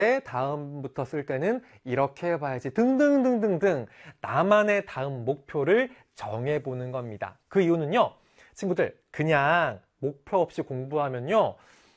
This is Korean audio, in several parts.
다음부터 쓸 때는 이렇게 해봐야지 등등등등등 나만의 다음 목표를 정해보는 겁니다. 그 이유는요, 친구들, 그냥 목표 없이 공부하면요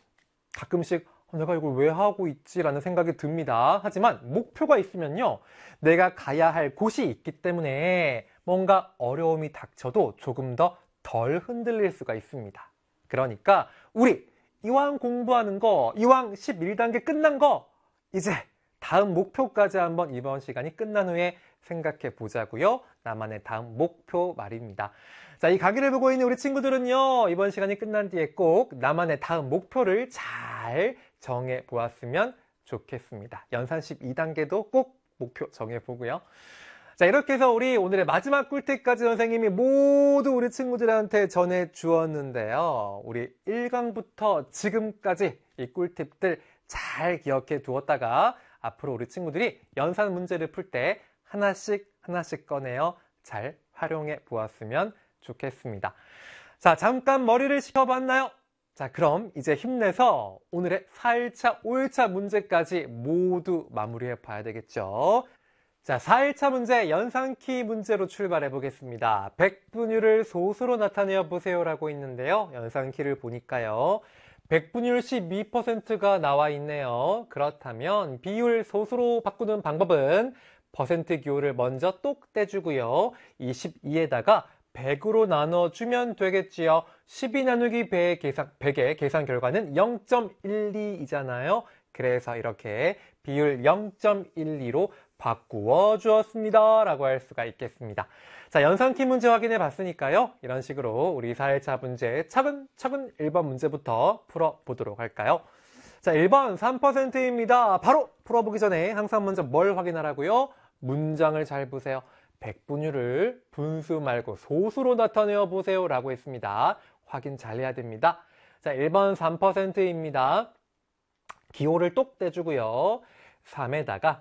가끔씩 내가 이걸 왜 하고 있지? 라는 생각이 듭니다. 하지만 목표가 있으면요, 내가 가야 할 곳이 있기 때문에 뭔가 어려움이 닥쳐도 조금 더 덜 흔들릴 수가 있습니다. 그러니까 우리 이왕 공부하는 거, 이왕 11단계 끝난 거, 이제 다음 목표까지 한번 이번 시간이 끝난 후에 생각해 보자고요. 나만의 다음 목표 말입니다. 자, 이 강의를 보고 있는 우리 친구들은요, 이번 시간이 끝난 뒤에 꼭 나만의 다음 목표를 잘 정해 보았으면 좋겠습니다. 연산 12단계도 꼭 목표 정해 보고요. 자, 이렇게 해서 우리 오늘의 마지막 꿀팁까지 선생님이 모두 우리 친구들한테 전해 주었는데요. 우리 1강부터 지금까지 이 꿀팁들 잘 기억해 두었다가 앞으로 우리 친구들이 연산 문제를 풀 때 하나씩 꺼내어 잘 활용해 보았으면 좋겠습니다. 자, 잠깐 머리를 식혀봤나요? 자, 그럼 이제 힘내서 오늘의 4일차, 5일차 문제까지 모두 마무리해 봐야 되겠죠. 자, 4일차 문제 연산키 문제로 출발해 보겠습니다. 백분율을 소수로 나타내어 보세요 라고 있는데요. 연산키를 보니까요, 백분율 12%가 나와 있네요. 그렇다면 비율 소수로 바꾸는 방법은 퍼센트 기호를 먼저 똑 떼주고요. 이 12에다가 100으로 나눠주면 되겠지요. 12 나누기 100의 계산 결과는 0.12이잖아요. 그래서 이렇게 비율 0.12로 바꾸어 주었습니다 라고 할 수가 있겠습니다. 자, 연산키 문제 확인해 봤으니까요, 이런 식으로 우리 4일차 문제 차근차근 1번 문제부터 풀어보도록 할까요? 자, 1번 3%입니다. 바로 풀어보기 전에 항상 먼저 뭘 확인하라고요? 문장을 잘 보세요. 백분율을 분수 말고 소수로 나타내어 보세요 라고 했습니다. 확인 잘 해야 됩니다. 자, 1번 3%입니다. 기호를 똑 떼주고요. 3에다가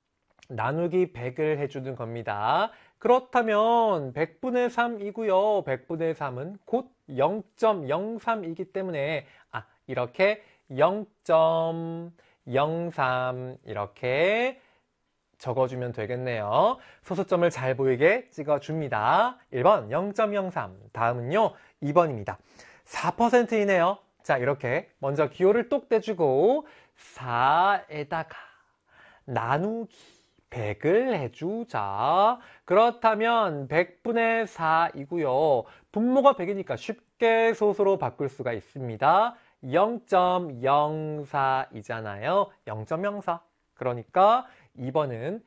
나누기 100을 해주는 겁니다. 그렇다면 100분의 3이고요. 100분의 3은 곧 0.03이기 때문에 이렇게 0.03 이렇게 적어주면 되겠네요. 소수점을 잘 보이게 찍어줍니다. 1번 0.03, 다음은요 2번입니다. 4%이네요. 자, 이렇게 먼저 기호를 똑 떼주고 4에다가 나누기 100을 해주자. 그렇다면 100분의 4이고요. 분모가 100이니까 쉽게 소수로 바꿀 수가 있습니다. 0.04이잖아요. 0.04. 그러니까 2번은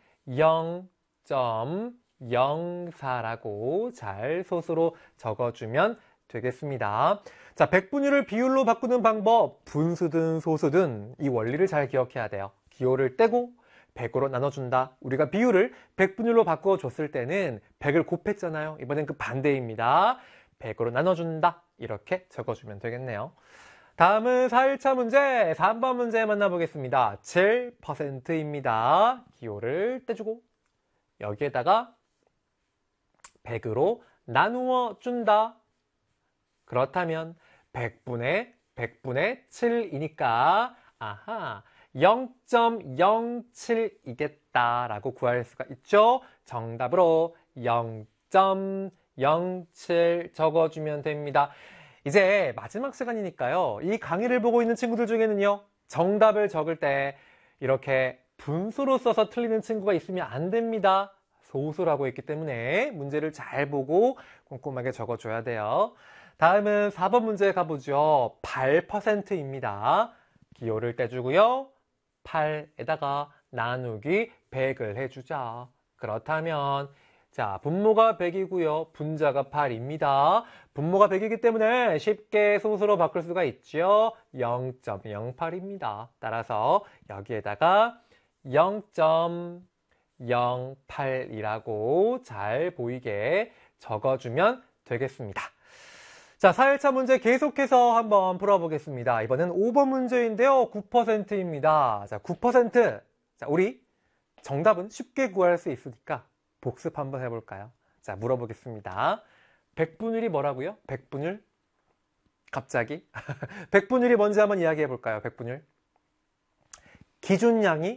0.04라고 잘 소수로 적어주면 되겠습니다. 자, 백분율을 비율로 바꾸는 방법, 분수든 소수든 이 원리를 잘 기억해야 돼요. 기호를 떼고 100으로 나눠준다. 우리가 비율을 백분율로 바꿔줬을 때는 100을 곱했잖아요. 이번엔 그 반대입니다. 100으로 나눠준다. 이렇게 적어주면 되겠네요. 다음은 4일차 문제, 3번 문제 만나보겠습니다. 7%입니다. 기호를 떼주고 여기에다가 100으로 나누어 준다. 그렇다면 100분의 7이니까 0.07이겠다라고 구할 수가 있죠. 정답으로 0.07 적어주면 됩니다. 이제 마지막 시간이니까요. 이 강의를 보고 있는 친구들 중에는요, 정답을 적을 때 이렇게 분수로 써서 틀리는 친구가 있으면 안 됩니다. 소수라고 했기 때문에 문제를 잘 보고 꼼꼼하게 적어줘야 돼요. 다음은 4번 문제 가보죠. 8%입니다. 기호를 떼주고요. 8에다가 나누기 100을 해주자. 그렇다면 자, 분모가 100이고요. 분자가 8입니다. 분모가 100이기 때문에 쉽게 소수로 바꿀 수가 있죠. 0.08입니다. 따라서 여기에다가 0.08이라고 잘 보이게 적어주면 되겠습니다. 자, 4일차 문제 계속해서 한번 풀어보겠습니다. 이번엔 5번 문제인데요. 9%입니다. 자, 9%. 자, 우리 정답은 쉽게 구할 수 있으니까 복습 한번 해볼까요? 자, 물어보겠습니다. 백분율이 뭐라고요? 백분율? 갑자기? 백분율이 뭔지 한번 이야기해 볼까요? 백분율. 기준량이